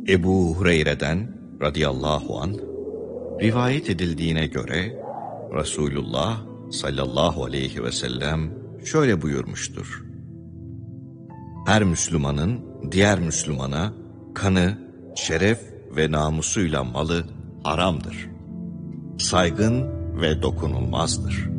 Ebu Hureyre'den radıyallahu anh rivayet edildiğine göre Resulullah sallallahu aleyhi ve sellem şöyle buyurmuştur: Her Müslümanın diğer Müslümana kanı, şeref ve namusuyla malı haramdır. Saygın ve dokunulmazdır.